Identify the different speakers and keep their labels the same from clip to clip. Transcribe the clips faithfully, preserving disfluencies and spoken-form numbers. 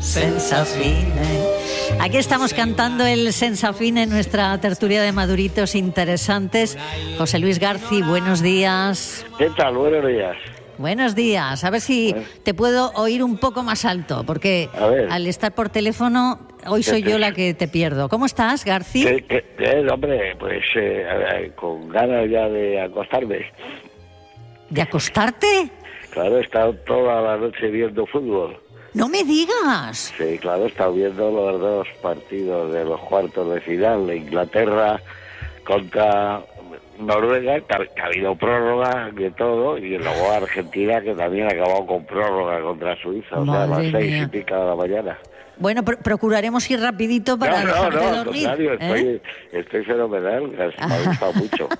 Speaker 1: Sensafine. Aquí estamos cantando el Sensafine en nuestra tertulia de maduritos interesantes. José Luis García, buenos días.
Speaker 2: ¿Qué tal? Buenos días.
Speaker 1: Buenos días. A ver si
Speaker 2: bueno.
Speaker 1: te puedo oír un poco más alto, porque al estar por teléfono, hoy soy yo la que te pierdo. ¿Cómo estás, García?
Speaker 2: ¿Qué, qué, qué, hombre, pues eh, con ganas ya de acostarme.
Speaker 1: ¿De acostarte?
Speaker 2: Claro, he estado toda la noche viendo fútbol.
Speaker 1: ¡No me digas!
Speaker 2: Sí, claro, he estado viendo los dos partidos de los cuartos de final de Inglaterra contra Noruega, que ha, que ha habido prórroga de todo, y luego Argentina, que también ha acabado con prórroga contra Suiza, o sea, a las seis y pica de la mañana.
Speaker 1: Bueno, pr- procuraremos ir rapidito para
Speaker 2: no,
Speaker 1: dejarte
Speaker 2: no, no,
Speaker 1: dormir.
Speaker 2: Al contrario,
Speaker 1: ¿eh?
Speaker 2: estoy, estoy fenomenal, me ha gustado mucho.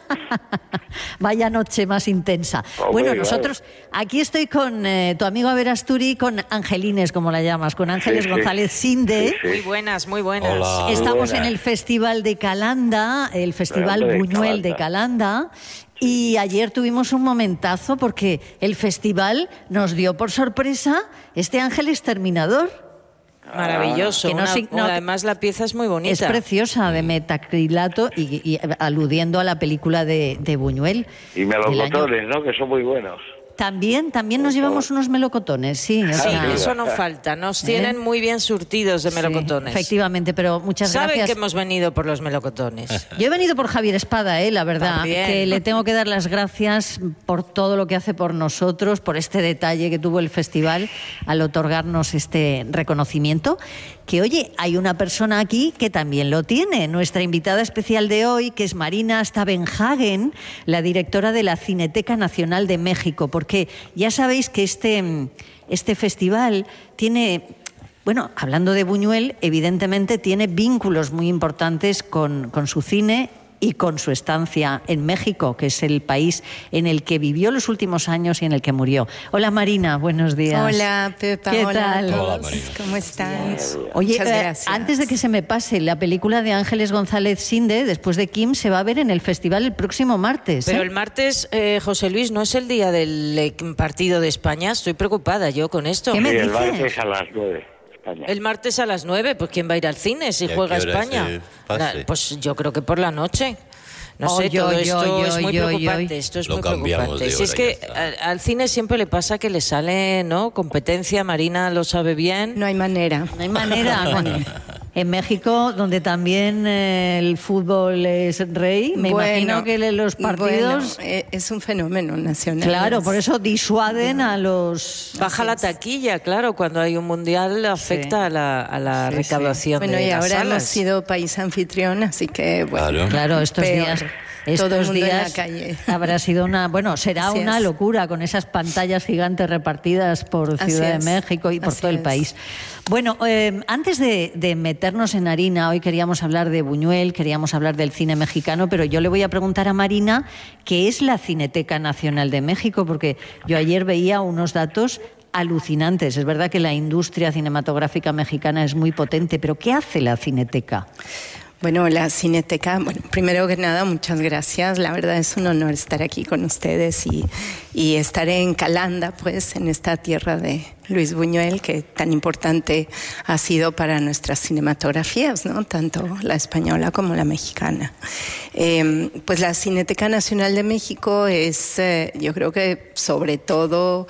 Speaker 1: Vaya noche más intensa.
Speaker 2: Oh,
Speaker 1: bueno,
Speaker 2: muy
Speaker 1: nosotros, aquí estoy con eh, tu amigo Averasturi, con Angelines, como la llamas, con Ángeles
Speaker 2: sí,
Speaker 1: González
Speaker 2: sí.
Speaker 1: Sinde.
Speaker 2: Sí, sí.
Speaker 3: Muy buenas, muy buenas.
Speaker 4: Hola.
Speaker 1: Estamos
Speaker 2: Muy buenas.
Speaker 1: en el Festival de Calanda, el Festival
Speaker 2: Grande de
Speaker 1: Buñuel de
Speaker 2: Calanda.
Speaker 1: Calanda. Y ayer tuvimos un momentazo porque el festival nos dio por sorpresa este Ángeles Terminador.
Speaker 3: Maravilloso.
Speaker 1: Que no
Speaker 3: Una-
Speaker 1: sig- no-
Speaker 3: además, la pieza es muy bonita.
Speaker 1: Es preciosa, de metacrilato y, y aludiendo a la película de, de Buñuel.
Speaker 2: Y
Speaker 1: del año-
Speaker 2: melocotones, ¿no? Que son muy buenos.
Speaker 1: También, también nos llevamos unos melocotones, sí. o
Speaker 3: Sí,
Speaker 1: sea,
Speaker 3: eso no falta. Nos tienen
Speaker 1: ¿Eh?
Speaker 3: muy bien surtidos de
Speaker 1: sí,
Speaker 3: melocotones.
Speaker 1: efectivamente, pero muchas
Speaker 3: Saben
Speaker 1: gracias.
Speaker 3: que hemos venido por los melocotones.
Speaker 1: Yo he venido por Javier Espada, eh, la verdad,
Speaker 3: También.
Speaker 1: que le tengo que dar las gracias por todo lo que hace por nosotros, por este detalle que tuvo el festival al otorgarnos este reconocimiento. Que, oye, hay una persona aquí que también lo tiene, nuestra invitada especial de hoy, que es Marina Stavenhagen, la directora de la Cineteca Nacional de México, porque ya sabéis que este, este festival tiene... Bueno, hablando de Buñuel, evidentemente tiene vínculos muy importantes con, con su cine y con su estancia en México, que es el país en el que vivió los últimos años y en el que murió. Hola Marina, buenos días.
Speaker 5: Hola Pepa,
Speaker 1: ¿Qué
Speaker 5: hola
Speaker 1: tal?
Speaker 5: a todos.
Speaker 4: Hola, Marina.
Speaker 5: ¿Cómo están?
Speaker 1: Oye,
Speaker 5: Muchas
Speaker 1: eh,
Speaker 5: gracias.
Speaker 1: antes de que se me pase, la película de Ángeles González Sinde, después de Kim, se va a ver en el festival el próximo martes.
Speaker 3: Pero
Speaker 1: ¿eh?
Speaker 3: el martes, eh, José Luis, ¿no es el día del eh, partido de España? Estoy preocupada yo con esto.
Speaker 1: ¿Qué me
Speaker 2: Sí, el
Speaker 1: dices?
Speaker 2: martes a las nueve, España.
Speaker 3: El martes a las nueve, pues ¿quién va a ir al cine si
Speaker 4: ¿Y a
Speaker 3: juega
Speaker 4: qué hora
Speaker 3: España?
Speaker 4: se pase?
Speaker 3: La- pues yo creo que por la noche. No sé,
Speaker 1: Oy,
Speaker 3: todo
Speaker 1: oy,
Speaker 3: esto
Speaker 1: oy,
Speaker 3: es muy
Speaker 1: oy, oy,
Speaker 3: preocupante.
Speaker 1: oy.
Speaker 3: Esto es
Speaker 4: Lo
Speaker 3: muy
Speaker 4: cambiamos
Speaker 3: preocupante.
Speaker 4: de
Speaker 3: Si es
Speaker 4: hora,
Speaker 3: que
Speaker 4: ya está.
Speaker 3: al, al cine siempre le pasa que le sale, ¿no? Competencia, Marina lo sabe bien.
Speaker 5: No hay manera.
Speaker 1: No hay manera. Con- en México, donde también eh, el fútbol es rey, me
Speaker 5: Bueno,
Speaker 1: imagino que le- los partidos...
Speaker 5: bueno, eh, es un fenómeno nacional.
Speaker 1: Claro,
Speaker 5: Es-
Speaker 1: por eso disuaden a los...
Speaker 3: Baja la taquilla, claro, cuando hay un mundial afecta a la, a la
Speaker 5: Sí,
Speaker 3: recaudación
Speaker 5: sí. Bueno,
Speaker 3: de
Speaker 5: y
Speaker 3: las
Speaker 5: ahora hemos
Speaker 3: salas.
Speaker 5: sido país anfitrión, así que bueno.
Speaker 4: Claro.
Speaker 1: Claro, estos
Speaker 5: peor.
Speaker 1: días...
Speaker 5: Todo el
Speaker 1: Estos
Speaker 5: mundo en la
Speaker 1: días
Speaker 5: calle.
Speaker 1: habrá sido una... Bueno, será
Speaker 5: Así
Speaker 1: una
Speaker 5: es.
Speaker 1: locura con esas pantallas gigantes repartidas por
Speaker 5: Así
Speaker 1: Ciudad
Speaker 5: es.
Speaker 1: de México y por
Speaker 5: Así
Speaker 1: todo el
Speaker 5: es.
Speaker 1: país. Bueno, eh, antes de, de meternos en harina, hoy queríamos hablar de Buñuel, queríamos hablar del cine mexicano, pero yo le voy a preguntar a Marina qué es la Cineteca Nacional de México, porque yo ayer veía unos datos alucinantes. Es verdad que la industria cinematográfica mexicana es muy potente, pero ¿qué hace la Cineteca?
Speaker 5: Bueno, la Cineteca, bueno, primero que nada, muchas gracias. La verdad es un honor estar aquí con ustedes y, y estar en Calanda, pues, en esta tierra de Luis Buñuel, que tan importante ha sido para nuestras cinematografías, ¿no? Tanto la española como la mexicana. Eh, pues la Cineteca Nacional de México es, eh, yo creo que sobre todo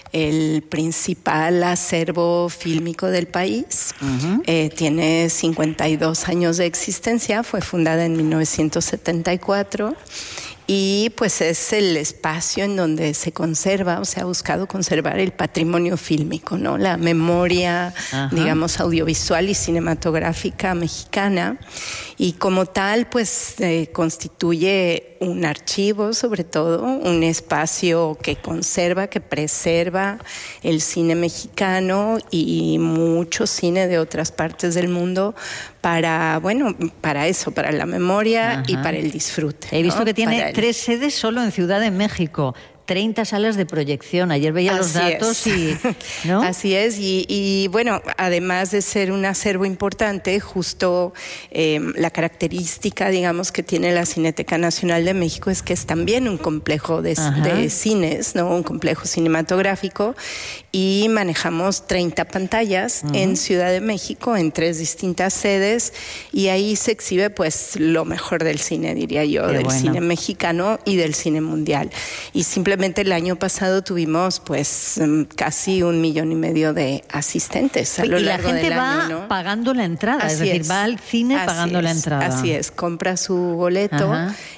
Speaker 5: el principal acervo fílmico del país. Uh-huh. Eh, tiene cincuenta y dos años de existencia, fue fundada en mil novecientos setenta y cuatro. Y pues es el espacio en donde se conserva o se ha buscado conservar el patrimonio fílmico, ¿no? La memoria, Ajá. digamos, audiovisual y cinematográfica mexicana. Y como tal, pues eh, constituye un archivo, sobre todo, un espacio que conserva, que preserva el cine mexicano y mucho cine de otras partes del mundo para, bueno, para eso, para la memoria Ajá. y para el disfrute.
Speaker 1: He visto
Speaker 5: ¿no?
Speaker 1: que tiene
Speaker 5: Para
Speaker 1: tres sedes solo en Ciudad de México. treinta salas de proyección. Ayer veía
Speaker 5: Así
Speaker 1: los datos
Speaker 5: es.
Speaker 1: y... ¿no?
Speaker 5: Así es. Y, y bueno, además de ser un acervo importante, justo eh, la característica, digamos, que tiene la Cineteca Nacional de México es que es también un complejo de, de cines, ¿no? Un complejo cinematográfico. y manejamos treinta pantallas uh-huh. en Ciudad de México, en tres distintas sedes, y ahí se exhibe pues lo mejor del cine, diría yo, Qué del bueno. cine mexicano y del cine mundial. Y simplemente el año pasado tuvimos pues casi un millón y medio de asistentes a lo
Speaker 1: y
Speaker 5: largo
Speaker 1: la gente
Speaker 5: del
Speaker 1: va
Speaker 5: año, ¿no?
Speaker 1: pagando la entrada,
Speaker 5: Así
Speaker 1: es decir,
Speaker 5: es.
Speaker 1: va al cine
Speaker 5: Así
Speaker 1: pagando
Speaker 5: es.
Speaker 1: la entrada.
Speaker 5: Así es, compra su boleto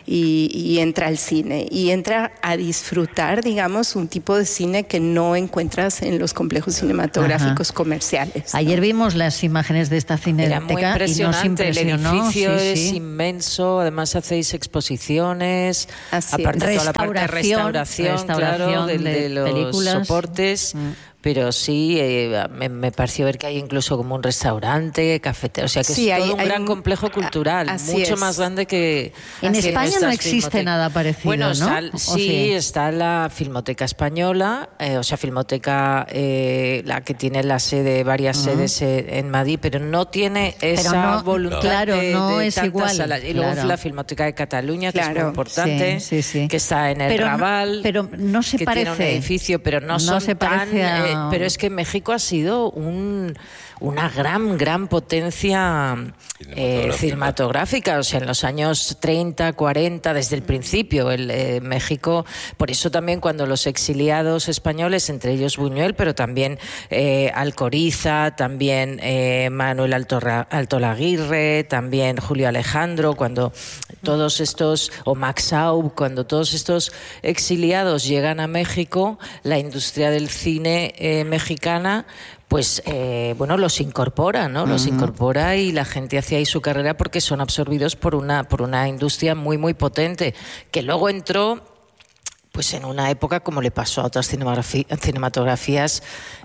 Speaker 5: y, y entra al cine y entra a disfrutar, digamos, un tipo de cine que no encuentras en los complejos cinematográficos Ajá. comerciales, ¿no?
Speaker 1: Ayer vimos las imágenes de esta cineteca y nos impresionó.
Speaker 3: El edificio
Speaker 1: sí,
Speaker 3: es
Speaker 1: sí.
Speaker 3: inmenso, además hacéis exposiciones,
Speaker 5: Así
Speaker 3: aparte
Speaker 5: es.
Speaker 3: toda la parte de restauración, restauración claro, de, de, de los películas. soportes. Mm. Pero sí, eh, me, me pareció ver que hay incluso como un restaurante, cafetero, o sea que
Speaker 5: sí,
Speaker 3: es
Speaker 5: hay,
Speaker 3: todo un
Speaker 5: hay
Speaker 3: gran
Speaker 5: un,
Speaker 3: complejo cultural, mucho
Speaker 5: es.
Speaker 3: más grande que...
Speaker 1: En
Speaker 3: que
Speaker 1: España
Speaker 3: en
Speaker 1: no existe nada parecido,
Speaker 3: bueno,
Speaker 1: ¿no?
Speaker 3: Está, sí, sí, está la Filmoteca Española, eh, o sea, Filmoteca, eh, la que tiene la sede, varias uh-huh. sedes eh, en Madrid, pero no tiene esa
Speaker 1: no,
Speaker 3: voluntad
Speaker 1: claro,
Speaker 3: de,
Speaker 1: no
Speaker 3: de
Speaker 1: es
Speaker 3: tantas
Speaker 1: igual,
Speaker 3: salas. Y
Speaker 1: claro.
Speaker 3: luego la Filmoteca de Cataluña, que
Speaker 5: claro.
Speaker 3: es muy importante,
Speaker 1: sí, sí, sí.
Speaker 3: que está en el
Speaker 1: pero
Speaker 3: Raval,
Speaker 1: no, pero no se
Speaker 3: que
Speaker 1: parece,
Speaker 3: tiene un edificio, pero no,
Speaker 1: no
Speaker 3: son
Speaker 1: se
Speaker 3: tan...
Speaker 1: a...
Speaker 3: Eh, pero es que México ha sido un, una gran, gran potencia eh, cinematográfica, o sea, en los años treinta, cuarenta, desde el principio, el, eh, México, por eso también cuando los exiliados españoles, entre ellos Buñuel, pero también eh, Alcoriza, también eh, Manuel Altorra, Altolaguirre, también Julio Alejandro, cuando todos estos, o Max Aub, cuando todos estos exiliados llegan a México, la industria del cine eh, mexicana pues eh, bueno, los incorpora, ¿no? Los uh-huh. incorpora y la gente hace ahí su carrera porque son absorbidos por una, por una industria muy, muy potente, que luego entró pues en una época como le pasó a otras cinematografías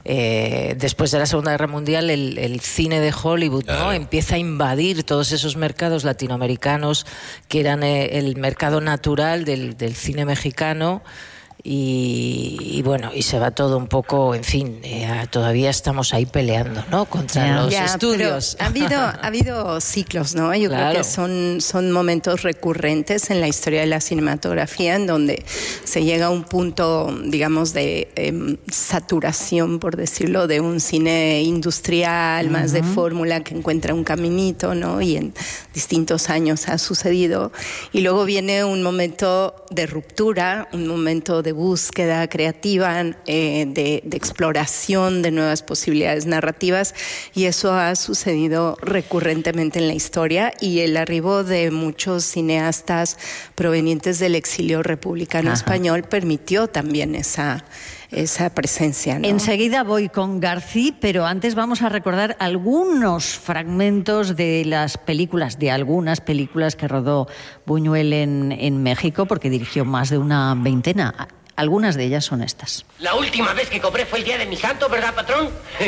Speaker 3: eh, después de la Segunda Guerra Mundial, el, el cine de Hollywood, ¿no? Claro. Empieza a invadir todos esos mercados latinoamericanos que eran eh, el mercado natural del, del cine mexicano. Y, y bueno, y se va todo un poco, en fin, eh, todavía estamos ahí peleando, ¿no? Contra yeah. los yeah, estudios.
Speaker 5: Ha habido, ha habido ciclos, ¿no? Yo claro. creo que son, son momentos recurrentes en la historia de la cinematografía en donde se llega a un punto, digamos, de eh, saturación, por decirlo, de un cine industrial, uh-huh. más de fórmula, que encuentra un caminito, ¿no? Y en distintos años ha sucedido. Y luego viene un momento de ruptura, un momento de búsqueda creativa, eh, de, de exploración de nuevas posibilidades narrativas, y eso ha sucedido recurrentemente en la historia, y el arribo de muchos cineastas provenientes del exilio republicano Ajá. español permitió también esa esa presencia, ¿no?
Speaker 1: Enseguida voy con García, pero antes vamos a recordar algunos fragmentos de las películas, de algunas películas que rodó Buñuel en, en México, porque dirigió más de una veintena. Algunas de ellas son estas.
Speaker 4: La última vez que cobré fue el día de mi santo, ¿verdad, patrón?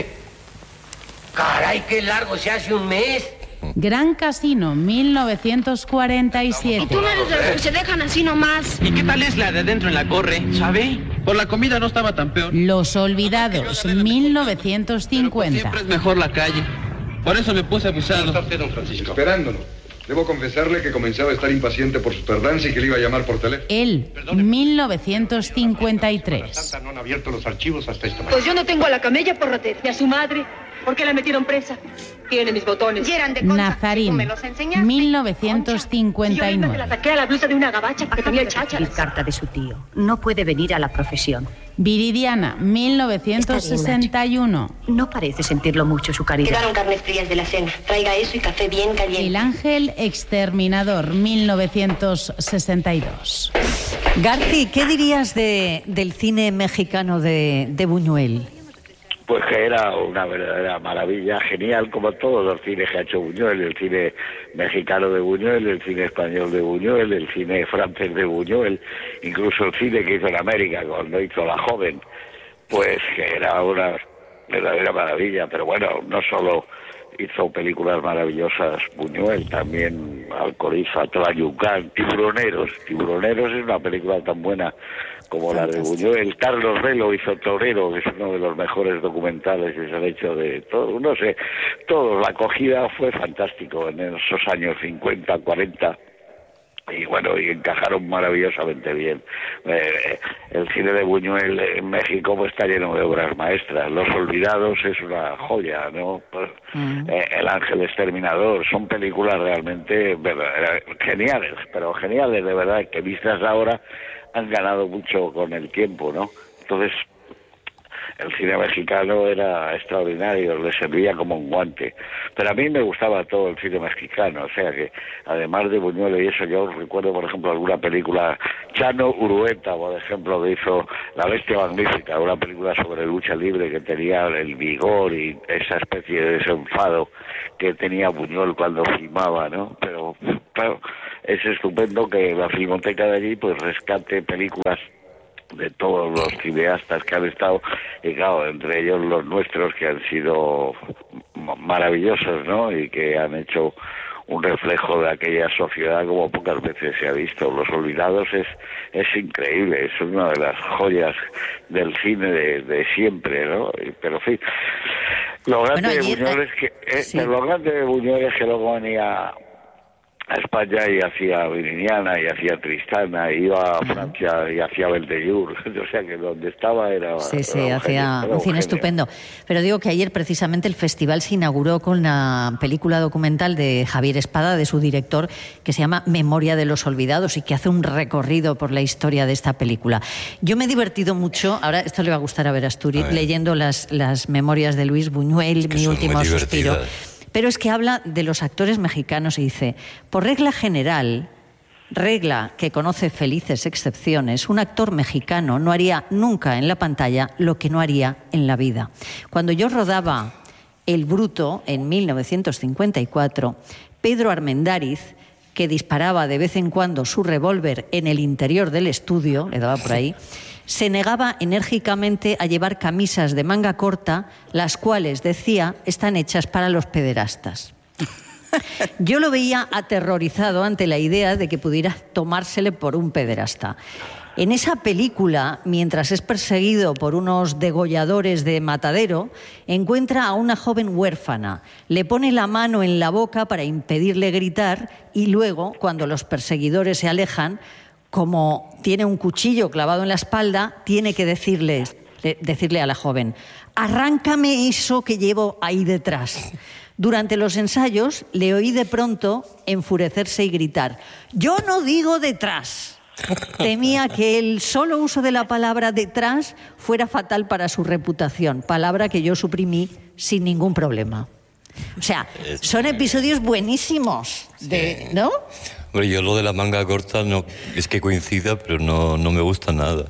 Speaker 4: Caray, qué largo se hace un mes.
Speaker 6: Gran Casino, mil novecientos cuarenta y siete.
Speaker 7: Y tú no eres de los que se dejan así nomás.
Speaker 8: ¿Y qué tal es la de adentro en la corre, sabe? Por la comida no estaba tan peor.
Speaker 6: Los Olvidados, mil novecientos cincuenta.
Speaker 8: Pero pues siempre es mejor la calle. Por eso me puse abusado.
Speaker 9: ¿Cómo está usted, don Francisco? Esperándolo. Debo confesarle que comenzaba a estar impaciente por su tardanza y que le iba a llamar por teléfono.
Speaker 6: Él, mil novecientos cincuenta y tres.
Speaker 9: No han abierto los archivos hasta esta mañana.
Speaker 7: Pues yo no tengo a la camella por ratera. ¿Y a su madre? ¿Por qué la metieron presa? Tiene mis botones.
Speaker 6: Nazarín, mil novecientos cincuenta y nueve.
Speaker 7: Yo la saqué a la blusa de una gabacha que tenía el cháchara.
Speaker 10: Y carta de su tío. No puede venir a la profesión.
Speaker 6: Viridiana, mil novecientos sesenta y uno.
Speaker 10: Bien, no parece sentirlo mucho su caridad.
Speaker 11: Quedaron carnes frías de la cena. Traiga eso y café bien caliente.
Speaker 6: El Ángel Exterminador, mil novecientos sesenta y dos.
Speaker 1: García, ¿qué dirías de, del cine mexicano de, de Buñuel?
Speaker 2: Pues que era una verdadera maravilla, genial, como todos los cines que ha hecho Buñuel, el cine mexicano de Buñuel, el cine español de Buñuel, el cine francés de Buñuel, incluso el cine que hizo en América cuando hizo La Joven, pues que era una verdadera maravilla. Pero bueno, no solo hizo películas maravillosas Buñuel, también Alcoriza, Tlayucán, Tiburoneros. Tiburoneros es una película tan buena como la de Buñuel. Carlos Velo hizo Torero, que es uno de los mejores documentales que se han hecho de todo, no sé, todo. La acogida fue fantástico en esos años cincuenta, cuarenta, y bueno, y encajaron maravillosamente bien. Eh, el cine de Buñuel en México pues está lleno de obras maestras. Los Olvidados es una joya, ¿no? Pues, mm. eh, El Ángel Exterminador, son películas realmente verdad, geniales, pero geniales de verdad, que vistas ahora han ganado mucho con el tiempo, ¿no? Entonces, el cine mexicano era extraordinario, le servía como un guante. Pero a mí me gustaba todo el cine mexicano, o sea que, además de Buñuel y eso, yo recuerdo, por ejemplo, alguna película, Chano Urueta, por ejemplo, que hizo La Bestia Magnífica, una película sobre lucha libre que tenía el vigor y esa especie de desenfado que tenía Buñuel cuando filmaba, ¿no? Pero, claro, es estupendo que la Filmoteca de allí, pues, rescate películas de todos los cineastas que han estado, y claro, entre ellos los nuestros, que han sido maravillosos, ¿no? Y que han hecho un reflejo de aquella sociedad como pocas veces se ha visto. Los Olvidados es es increíble, es una de las joyas del cine de, de siempre, ¿no? Pero en fin, lo grande bueno, de Buñuel es que eh, sí. lo grande de Buñuel es que luego venía a España y hacía Viriniana y hacía Tristana, y iba a Francia uh-huh. y hacía Beltellur, o sea que donde estaba era...
Speaker 1: Sí, sí, era un hacía genio, un cine estupendo. Pero digo que ayer precisamente el festival se inauguró con la película documental de Javier Espada, de su director, que se llama Memoria de los Olvidados, y que hace un recorrido por la historia de esta película. Yo me he divertido mucho, ahora esto le va a gustar a Verasturi, a leyendo las, las memorias de Luis Buñuel, es que Mi último suspiro. Pero es que habla de los actores mexicanos y dice, por regla general, regla que conoce felices excepciones, un actor mexicano no haría nunca en la pantalla lo que no haría en la vida. Cuando yo rodaba El Bruto en mil novecientos cincuenta y cuatro, Pedro Armendáriz, que disparaba de vez en cuando su revólver en el interior del estudio, le daba por ahí, se negaba enérgicamente a llevar camisas de manga corta, las cuales, decía, están hechas para los pederastas. Yo lo veía aterrorizado ante la idea de que pudiera tomársele por un pederasta. En esa película, mientras es perseguido por unos degolladores de matadero, encuentra a una joven huérfana, le pone la mano en la boca para impedirle gritar y luego, cuando los perseguidores se alejan, como tiene un cuchillo clavado en la espalda, tiene que decirle, decirle a la joven, arráncame eso que llevo ahí detrás. Durante los ensayos le oí de pronto enfurecerse y gritar, yo no digo detrás. Temía que el solo uso de la palabra detrás fuera fatal para su reputación, palabra que yo suprimí sin ningún problema. O sea, son episodios buenísimos, de, ¿no?
Speaker 12: Bueno, yo lo de la manga corta no es que coincida, pero no, no me gusta nada.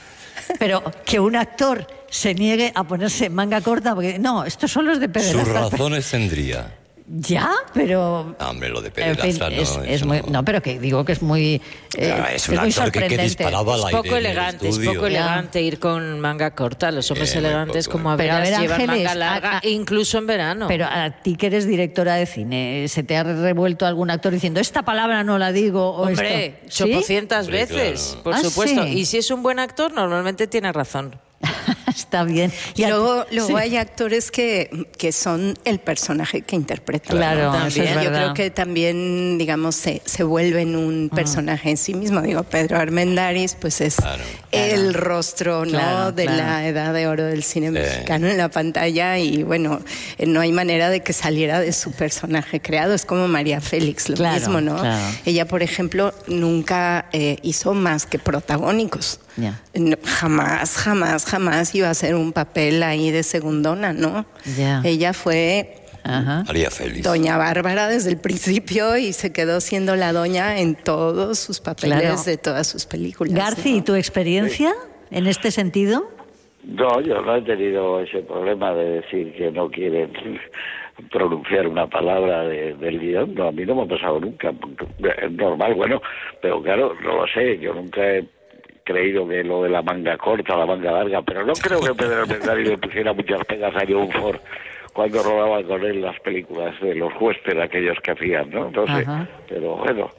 Speaker 1: Pero que un actor se niegue a ponerse manga corta, porque no, esto solo es de pederasta.
Speaker 12: Sus razones tendría.
Speaker 1: Ya, pero...
Speaker 12: No, hombre, lo de pederasta
Speaker 1: en fin,
Speaker 12: no,
Speaker 1: es, es muy, no. no, pero que digo que es muy eh,
Speaker 12: no, es,
Speaker 1: es
Speaker 12: un
Speaker 1: muy
Speaker 12: actor que, que disparaba al
Speaker 3: aire. Es poco elegante, es poco elegante ir con manga corta. Los hombres eh, elegantes como a veras llevan Ángeles, manga larga, a, a, incluso en verano.
Speaker 1: Pero a ti que eres directora de cine, ¿se te ha revuelto algún actor diciendo esta palabra no la digo? O
Speaker 3: hombre,
Speaker 1: esto?
Speaker 3: chopocientas ¿Sí? veces, claro. por ah, supuesto. ¿Sí? Y si es un buen actor, normalmente tiene razón.
Speaker 1: Está bien.
Speaker 5: Y, y luego, luego sí. hay actores que, que son el personaje que interpretan.
Speaker 1: Claro,
Speaker 5: también.
Speaker 1: Eso es
Speaker 5: Yo creo que también, digamos, se, se vuelven un personaje uh-huh. en sí mismo. Digo, Pedro Armendáriz, pues es claro, el claro. rostro, ¿no? Claro, de claro. la edad de oro del cine sí. mexicano en la pantalla, y bueno, no hay manera de que saliera de su personaje creado. Es como María Félix, lo claro, mismo, ¿no? Claro. Ella, por ejemplo, nunca eh, hizo más que protagónicos. Yeah. No, jamás, jamás, jamás iba a hacer un papel ahí de segundona, ¿no? Yeah. Ella fue
Speaker 12: Ajá. María Félix.
Speaker 5: Doña Bárbara desde el principio y se quedó siendo la doña en todos sus papeles claro. de todas sus películas.
Speaker 1: Garci, ¿no? ¿Tu experiencia sí. en este sentido?
Speaker 2: No, yo no he tenido ese problema de decir que no quieren pronunciar una palabra de, del guión. No, a mí no me ha pasado nunca. Es normal, bueno, pero claro, no lo sé, yo nunca he creído que lo de la manga corta, la manga larga, pero no creo que Pedro Armendáriz le pusiera muchas pegas a John Ford cuando rodaba con él las películas de los western, aquellos que hacían, ¿no? Entonces, Ajá. pero bueno,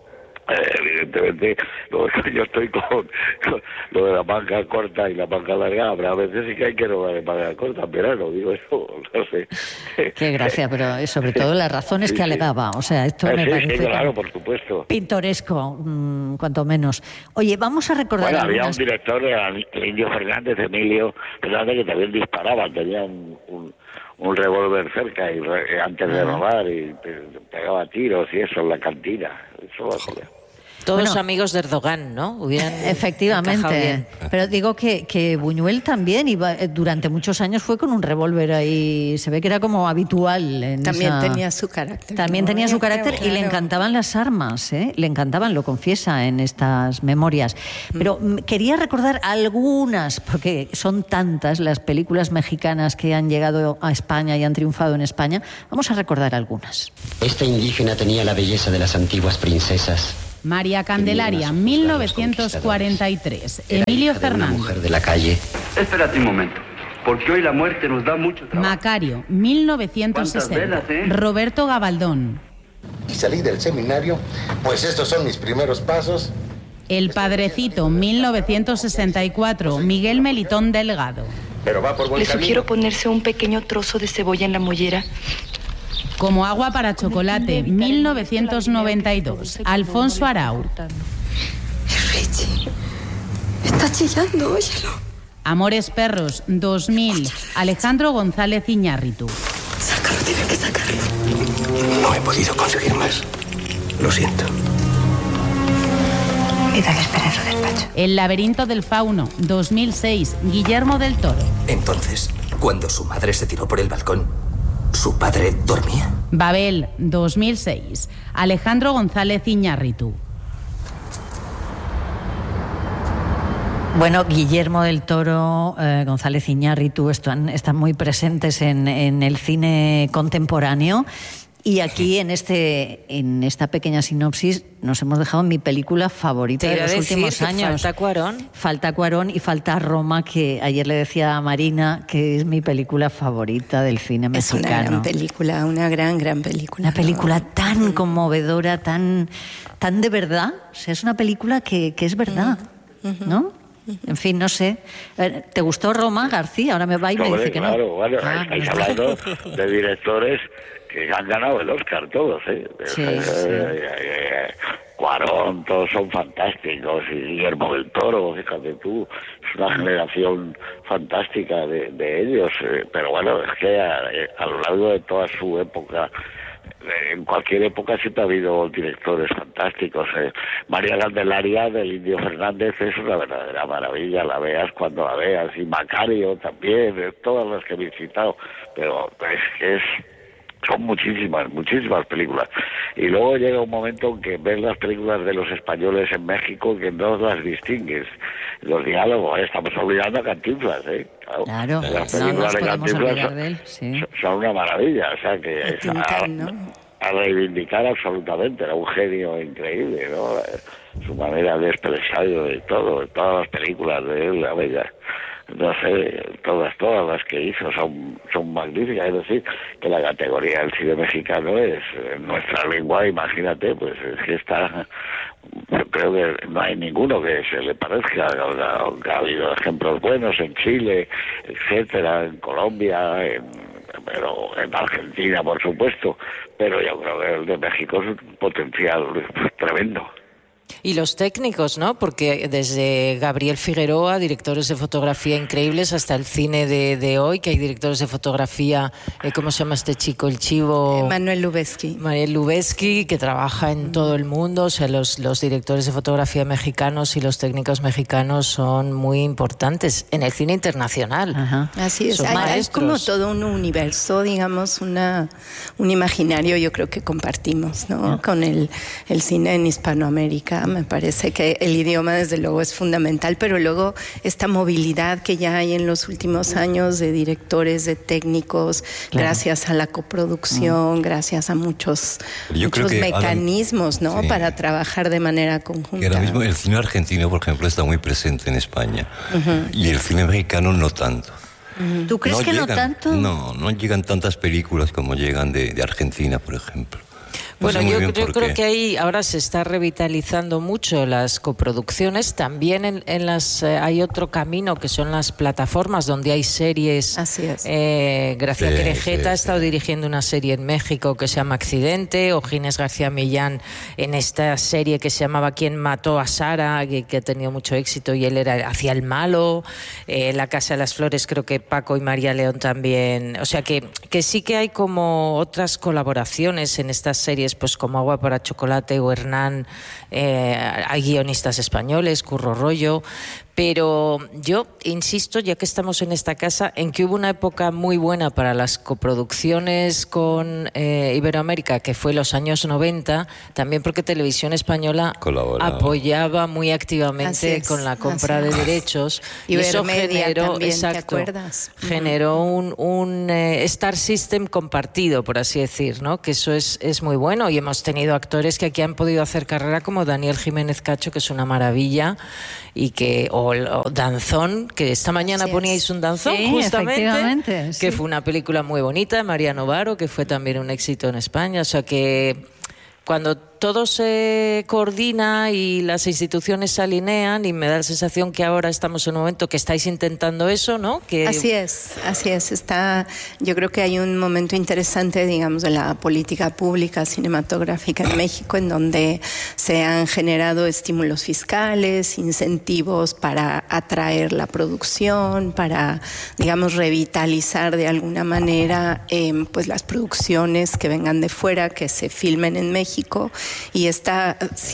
Speaker 2: Evidentemente, lo, yo estoy con, con lo de la manga corta y la manga larga, pero a veces sí que hay que rodar de manga corta, pero no digo eso, no sé.
Speaker 1: Qué gracia, pero sobre todo las razones
Speaker 2: sí,
Speaker 1: que
Speaker 2: sí.
Speaker 1: alegaba, o sea, esto
Speaker 2: eh,
Speaker 1: me
Speaker 2: sí,
Speaker 1: parece
Speaker 2: sí, claro, por supuesto.
Speaker 1: pintoresco, mmm, cuanto menos. Oye, vamos a recordar
Speaker 2: Bueno,
Speaker 1: algunas...
Speaker 2: había un director, el Indio Fernández, Emilio Fernández, que también disparaba, tenía un... un un revólver cerca y re, antes de robar y te, te pegaba tiros y eso en la cantina. Eso lo hacía.
Speaker 3: Todos
Speaker 1: Bueno,
Speaker 3: amigos de Erdogan, ¿no? Hubieran
Speaker 1: efectivamente. Pero digo que, que Buñuel también iba, durante muchos años fue con un revólver ahí, se ve que era como habitual. En
Speaker 5: también
Speaker 1: esa...
Speaker 5: tenía su carácter.
Speaker 1: También
Speaker 5: ¿no?
Speaker 1: tenía su carácter
Speaker 5: Claro.
Speaker 1: y le encantaban las armas, ¿eh? Le encantaban, lo confiesa en estas memorias. Pero mm. quería recordar algunas, porque son tantas las películas mexicanas que han llegado a España y han triunfado en España. Vamos a recordar algunas.
Speaker 13: Esta indígena tenía la belleza de las antiguas princesas.
Speaker 6: María Candelaria, mil novecientos cuarenta y tres. Emilio Fernández.
Speaker 13: Mujer de la calle.
Speaker 8: Espérate un momento, porque hoy la muerte nos da mucho trabajo.
Speaker 6: Macario, mil novecientos sesenta.
Speaker 8: Velas, ¿eh?
Speaker 6: Roberto Gabaldón.
Speaker 14: Y salí del seminario, pues estos son mis primeros pasos.
Speaker 6: El Padrecito, mil novecientos sesenta y cuatro. Miguel Melitón Delgado.
Speaker 14: Pero va por buen
Speaker 15: Le
Speaker 14: camino.
Speaker 15: sugiero ponerse un pequeño trozo de cebolla en la mollera.
Speaker 6: Como agua para chocolate, mil novecientos noventa y dos. Alfonso Arau.
Speaker 15: Richie, está chillando, óyelo.
Speaker 6: Amores Perros, dos mil. Alejandro González Iñárritu.
Speaker 15: Sácalo, tiene que sacarlo.
Speaker 14: No he podido conseguir más. Lo siento.
Speaker 15: Mira, le espera en su despacho.
Speaker 6: El laberinto del fauno, dos mil seis. Guillermo del Toro.
Speaker 16: Entonces, cuando su madre se tiró por el balcón, ¿su padre dormía?
Speaker 6: Babel, dos mil seis. Alejandro González Iñárritu.
Speaker 1: Bueno, Guillermo del Toro, eh, González Iñárritu están, están muy presentes en, en el cine contemporáneo. Y aquí, en este en esta pequeña sinopsis, nos hemos dejado mi película favorita de los últimos años.
Speaker 3: Falta Cuarón.
Speaker 1: Falta Cuarón y falta Roma, que ayer le decía a Marina que es mi película favorita del cine mexicano.
Speaker 5: Es una gran película, una gran, gran película.
Speaker 1: Una película tan conmovedora, tan, tan de verdad. O sea, es una película que, que es verdad, ¿no? En fin, no sé. ¿Te gustó Roma, García? Ahora me va y me
Speaker 2: Hombre,
Speaker 1: dice que
Speaker 2: claro,
Speaker 1: no.
Speaker 2: Bueno,
Speaker 1: Ah,
Speaker 2: estáis
Speaker 1: no.
Speaker 2: hablando de directores que han ganado el Oscar todos, ¿eh?
Speaker 1: Sí,
Speaker 2: eh,
Speaker 1: sí.
Speaker 2: eh, eh, Cuarón, todos son fantásticos, y Guillermo del Toro, fíjate tú, es una generación fantástica de, de ellos, eh, pero bueno, es que a, a lo largo de toda su época, en cualquier época siempre ha habido directores fantásticos. Eh. María Candelaria del Indio Fernández es una verdadera maravilla, la veas cuando la veas, y Macario también, eh, todas las que he visitado, pero es que es... son muchísimas, muchísimas películas. Y luego llega un momento en que ves las películas de los españoles en México que no las distingues. Los diálogos, eh, estamos olvidando a Cantinflas, ¿eh? Claro,
Speaker 1: Claro,
Speaker 2: las
Speaker 1: no
Speaker 2: películas
Speaker 1: nos
Speaker 2: de
Speaker 1: podemos
Speaker 2: Cantinflas
Speaker 1: olvidar
Speaker 2: son,
Speaker 1: de él, sí.
Speaker 2: son una maravilla, o sea que es a,
Speaker 5: ¿no?
Speaker 2: a reivindicar absolutamente, era un genio increíble, ¿no? Su manera de expresarlo de todo, de todas las películas de él, la bella. No sé, todas, todas las que hizo son, son magníficas. Es decir, que la categoría del cine mexicano es en nuestra lengua, imagínate, pues es que está, yo creo que no hay ninguno que se le parezca, aunque ha habido ejemplos buenos en Chile, etcétera, en Colombia, en, pero en Argentina, por supuesto, pero yo creo que el de México es un potencial tremendo.
Speaker 3: Y los técnicos, ¿no? Porque desde Gabriel Figueroa, directores de fotografía increíbles, hasta el cine de, de hoy, que hay directores de fotografía, eh, ¿cómo se llama este chico? El chivo...
Speaker 5: Manuel Lubezki.
Speaker 3: Manuel Lubezki, que trabaja en todo el mundo. O sea, los, los directores de fotografía mexicanos y los técnicos mexicanos son muy importantes en el cine internacional.
Speaker 1: Ajá.
Speaker 5: Así es,
Speaker 3: Son
Speaker 5: hay, hay
Speaker 3: maestros.
Speaker 5: como todo un universo, digamos, una, un imaginario yo creo que compartimos, ¿no? Con el, el cine en Hispanoamérica. Me parece que el idioma desde luego es fundamental, pero luego esta movilidad que ya hay en los últimos años de directores, de técnicos,
Speaker 12: Claro.
Speaker 5: gracias a la coproducción, mm. gracias a muchos,
Speaker 12: Yo creo
Speaker 5: muchos
Speaker 12: que
Speaker 5: mecanismos,
Speaker 12: ahora,
Speaker 5: ¿no?
Speaker 12: sí.
Speaker 5: Para trabajar de manera conjunta.
Speaker 12: Que ahora mismo el cine argentino, por ejemplo, está muy presente en España.
Speaker 5: Uh-huh.
Speaker 12: Y el cine mexicano no tanto.
Speaker 5: Uh-huh.
Speaker 1: ¿Tú crees
Speaker 12: no
Speaker 1: que
Speaker 12: llegan,
Speaker 1: no tanto?
Speaker 12: No, no llegan tantas películas como llegan de, de Argentina, por ejemplo.
Speaker 3: Bueno,
Speaker 12: no
Speaker 3: yo,
Speaker 12: yo
Speaker 3: creo qué. que ahí ahora se está revitalizando mucho las coproducciones. También en, en las eh, hay otro camino que son las plataformas donde hay series.
Speaker 5: Así es.
Speaker 3: Eh, Gracia
Speaker 12: sí,
Speaker 3: Querejeta
Speaker 12: sí,
Speaker 3: ha estado
Speaker 12: sí.
Speaker 3: dirigiendo una serie en México que se llama Accidente, o Ginés García Millán en esta serie que se llamaba ¿Quién mató a Sara?, que, que ha tenido mucho éxito y él era hacía el malo. Eh, La Casa de las Flores creo que Paco y María León también. O sea que, que sí que hay como otras colaboraciones en estas series, pues como Agua para Chocolate o Hernán. Eh, hay guionistas españoles, Curro Rollo. Pero yo insisto, ya que estamos en esta casa, en que hubo una época muy buena para las coproducciones con eh, Iberoamérica, que fue los años noventa, también porque Televisión Española
Speaker 12: Colaboraba.
Speaker 3: apoyaba muy activamente
Speaker 5: es,
Speaker 3: con la compra de derechos. Y eso generó,
Speaker 5: también,
Speaker 3: exacto,
Speaker 5: ¿te acuerdas?
Speaker 3: generó un, un eh, Star System compartido, por así decir, ¿no? Que eso es, es muy bueno. Y hemos tenido actores que aquí han podido hacer carrera, como Daniel Jiménez Cacho, que es una maravilla, y que o, o Danzón, que esta mañana
Speaker 5: Así
Speaker 3: poníais
Speaker 5: es.
Speaker 3: un Danzón,
Speaker 1: Sí,
Speaker 3: justamente,
Speaker 1: efectivamente,
Speaker 3: que
Speaker 1: sí.
Speaker 3: fue una película muy bonita de María Novaro, que fue también un éxito en España. O sea que cuando todo se coordina y las instituciones se alinean, y me da la sensación que ahora estamos en un momento que estáis intentando eso, ¿no? Que...
Speaker 5: Así es, así es. Está, yo creo que hay un momento interesante, digamos, de la política pública cinematográfica en México, en donde se han generado estímulos fiscales, incentivos para atraer la producción, para, digamos, revitalizar de alguna manera eh, pues las producciones que vengan de fuera, que se filmen en México, y esta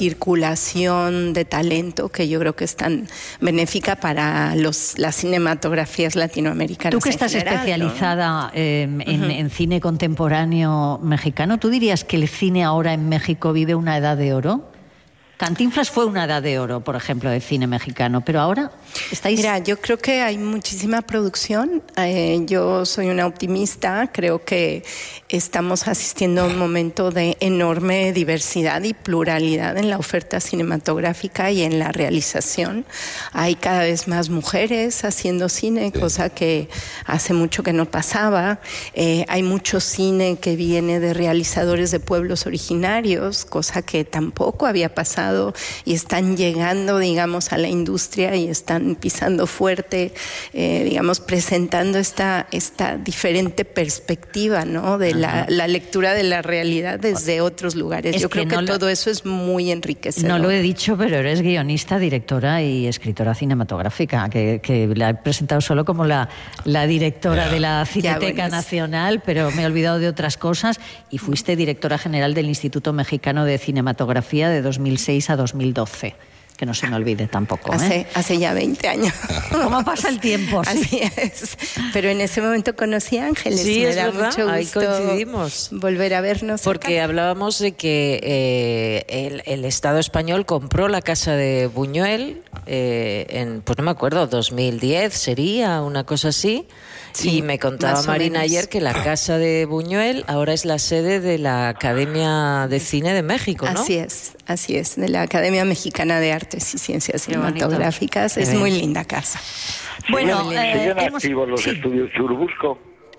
Speaker 5: circulación de talento que yo creo que es tan benéfica para los, las cinematografías latinoamericanas.
Speaker 1: Tú que estás
Speaker 5: general,
Speaker 1: especializada
Speaker 5: ¿no?
Speaker 1: eh, en,
Speaker 5: Uh-huh.
Speaker 1: en cine contemporáneo mexicano, ¿tú dirías que el cine ahora en México vive una edad de oro? Cantinflas fue una edad de oro, por ejemplo, del cine mexicano, pero ahora estáis...
Speaker 5: Mira, yo creo que hay muchísima producción. Eh, yo soy una optimista. Creo que estamos asistiendo a un momento de enorme diversidad y pluralidad en la oferta cinematográfica y en la realización. Hay cada vez más mujeres haciendo cine, sí. cosa que hace mucho que no pasaba. Eh, hay mucho cine que viene de realizadores de pueblos originarios, cosa que tampoco había pasado. Y están llegando, digamos, a la industria y están pisando fuerte, eh, digamos, presentando esta, esta diferente perspectiva, ¿no? De la, la lectura de la realidad desde otros lugares.
Speaker 1: Es
Speaker 5: Yo
Speaker 1: que
Speaker 5: creo que
Speaker 1: no
Speaker 5: todo
Speaker 1: lo,
Speaker 5: eso es muy enriquecedor.
Speaker 1: No lo he dicho, pero eres guionista, directora y escritora cinematográfica, que, que la he presentado solo como la, la directora
Speaker 12: yeah.
Speaker 1: de la Cineteca
Speaker 5: yeah, bueno,
Speaker 1: Nacional, pero me he olvidado de otras cosas, y fuiste directora general del Instituto Mexicano de Cinematografía de dos mil seis a dos mil doce. Que no se me olvide tampoco. ¿eh?
Speaker 5: Hace, hace ya veinte años.
Speaker 1: ¿Cómo pasa el tiempo? Sí.
Speaker 5: Así es. Pero en ese momento conocí a Ángeles.
Speaker 3: Sí,
Speaker 5: me
Speaker 3: es
Speaker 5: da
Speaker 3: verdad.
Speaker 5: mucho
Speaker 3: Ahí
Speaker 5: gusto
Speaker 3: coincidimos.
Speaker 5: volver a vernos.
Speaker 3: Porque
Speaker 5: acá.
Speaker 3: hablábamos de que eh, el, el Estado español compró la casa de Buñuel eh, en, pues no me acuerdo, dos mil diez sería, una cosa así. Sí, y me contaba Marina ayer que la casa de Buñuel ahora es la sede de la Academia de Cine de México, ¿no?
Speaker 5: Así es, así es, de la Academia Mexicana de Artes y Ciencias
Speaker 1: Qué
Speaker 5: Cinematográficas.
Speaker 1: bonito.
Speaker 5: Es muy linda casa.
Speaker 1: Bueno,
Speaker 2: ¿siguen,
Speaker 1: eh,
Speaker 2: ¿siguen
Speaker 1: hemos...
Speaker 2: activos los
Speaker 1: sí.
Speaker 2: estudios Churubusco?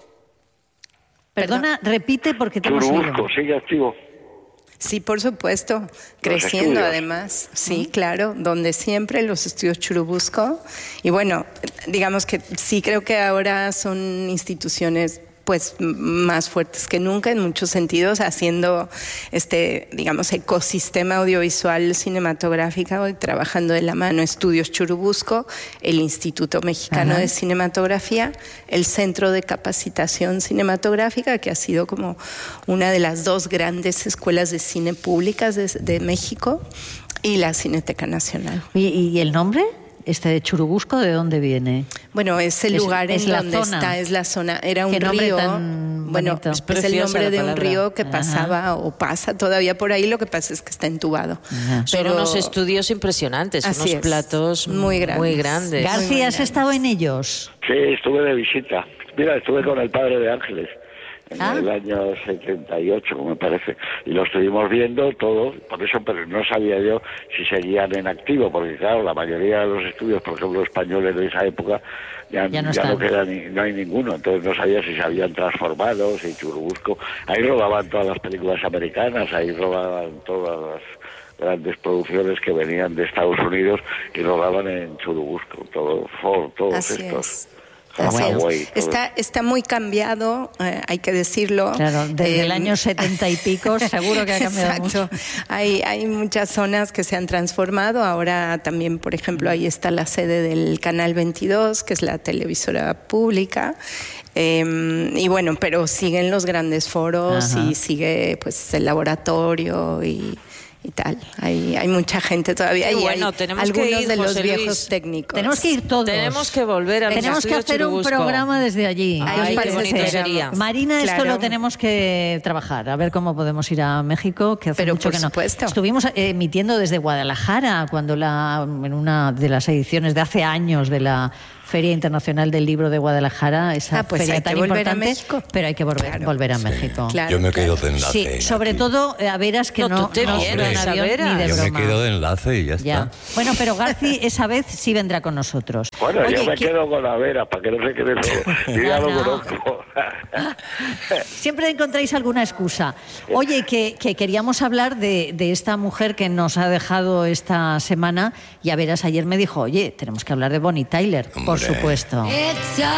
Speaker 1: Perdona, repite porque te hemos oído.
Speaker 2: Churubusco, sigue activo.
Speaker 5: Sí, por supuesto, creciendo
Speaker 2: estudios.
Speaker 5: además, sí, claro, donde siempre los estudios Churubusco. Y bueno, digamos que sí creo que ahora son instituciones pues más fuertes que nunca en muchos sentidos, haciendo este, digamos, ecosistema audiovisual cinematográfico y trabajando de la mano Estudios Churubusco, el Instituto Mexicano
Speaker 1: Ajá.
Speaker 5: de Cinematografía, el Centro de Capacitación Cinematográfica, que ha sido como una de las dos grandes escuelas de cine públicas de, de México, y la Cineteca Nacional.
Speaker 1: ¿Y, y el nombre? Este de Churubusco, ¿de dónde viene?
Speaker 5: Bueno, es el
Speaker 1: Es-
Speaker 5: lugar
Speaker 1: es
Speaker 5: en
Speaker 1: la
Speaker 5: donde
Speaker 1: zona.
Speaker 5: está, es la zona, era un
Speaker 1: Qué nombre
Speaker 5: río,
Speaker 1: tan
Speaker 5: bueno,
Speaker 1: bonito.
Speaker 5: es,
Speaker 3: Es
Speaker 5: el
Speaker 3: preciosa
Speaker 5: nombre
Speaker 3: la
Speaker 5: de un
Speaker 3: palabra.
Speaker 5: río que
Speaker 1: Ajá.
Speaker 5: pasaba o pasa todavía por ahí, lo que pasa es que está entubado.
Speaker 1: Ajá.
Speaker 3: Son
Speaker 5: Pero-
Speaker 3: unos estudios impresionantes,
Speaker 5: Así
Speaker 3: unos
Speaker 5: es.
Speaker 3: platos
Speaker 5: Muy grandes.
Speaker 3: Muy grandes.
Speaker 5: Gar-
Speaker 1: García, ¿has estado en ellos?
Speaker 2: Sí, estuve de visita. Mira, estuve con el padre de Ángeles. en
Speaker 1: Ah.
Speaker 2: el año setenta y ocho, me parece, y lo estuvimos viendo todo, por eso, pero no sabía yo si seguían en activo, porque claro, la mayoría de los estudios, por ejemplo, españoles de esa época, ya,
Speaker 1: Ya no
Speaker 2: ya no
Speaker 1: están.
Speaker 2: queda ni, no hay ninguno, entonces no sabía si se habían transformado, si Churubusco, ahí rodaban todas las películas americanas, ahí rodaban todas las grandes producciones que venían de Estados Unidos y rodaban en Churubusco, todo, Ford, todos
Speaker 5: Así
Speaker 2: estos.
Speaker 5: es.
Speaker 2: Así es.
Speaker 5: Hawaii, está, está muy cambiado, eh, hay que decirlo.
Speaker 1: Claro, desde
Speaker 5: Eh,
Speaker 1: el año setenta y pico seguro que ha cambiado
Speaker 5: Exacto.
Speaker 1: mucho.
Speaker 5: Hay, hay muchas zonas que se han transformado. Ahora también, por ejemplo, ahí está la sede del Canal veintidós, que es la televisora pública. Eh, y bueno, pero siguen los grandes foros. Ajá. Y sigue pues el laboratorio y... y tal. Hay, hay mucha gente todavía.
Speaker 3: Qué
Speaker 5: y
Speaker 3: bueno,
Speaker 5: hay
Speaker 3: tenemos
Speaker 5: algunos
Speaker 3: que ir,
Speaker 5: de los
Speaker 3: José
Speaker 5: viejos
Speaker 3: Luis.
Speaker 5: técnicos.
Speaker 1: Tenemos que ir todos.
Speaker 3: Tenemos que volver a
Speaker 1: Tenemos que hacer un programa desde allí.
Speaker 3: Ay, qué bonito sería.
Speaker 1: Marina,
Speaker 5: Claro.
Speaker 1: esto lo tenemos que trabajar, a ver cómo podemos ir a México, que hace
Speaker 5: Pero
Speaker 1: mucho
Speaker 5: por
Speaker 1: que no.
Speaker 5: supuesto.
Speaker 1: Estuvimos eh, emitiendo desde Guadalajara, cuando la, en una de las ediciones de hace años de la Feria Internacional del Libro de Guadalajara, esa
Speaker 5: Ah, pues
Speaker 1: feria
Speaker 5: hay
Speaker 1: tan
Speaker 5: que volver a
Speaker 1: importante,
Speaker 5: México.
Speaker 1: pero hay que volver,
Speaker 5: Claro.
Speaker 1: volver a
Speaker 12: Sí.
Speaker 1: México.
Speaker 5: Claro.
Speaker 12: Yo me quedo de enlace.
Speaker 1: Sí, sobre
Speaker 12: aquí.
Speaker 1: todo eh, a veras que
Speaker 3: No,
Speaker 1: no,
Speaker 3: tú te
Speaker 1: no
Speaker 3: vienes,
Speaker 1: sube en avión
Speaker 3: a veras.
Speaker 1: ni de
Speaker 12: Yo me
Speaker 1: broma.
Speaker 12: quedo de enlace y ya está.
Speaker 1: Ya. Bueno, pero Garci esa vez sí vendrá con nosotros.
Speaker 2: Bueno,
Speaker 1: Oye,
Speaker 2: yo me
Speaker 1: ¿qué-
Speaker 2: quedo con la Vera, para que no se quede solo. Yo ya
Speaker 1: No,
Speaker 2: lo
Speaker 1: no.
Speaker 2: conozco.
Speaker 1: Siempre encontráis alguna excusa. Oye, que, que queríamos hablar de, de esta mujer que nos ha dejado esta semana y a veras ayer me dijo, oye, tenemos que hablar de Bonnie Tyler, por
Speaker 12: Hombre.
Speaker 1: supuesto.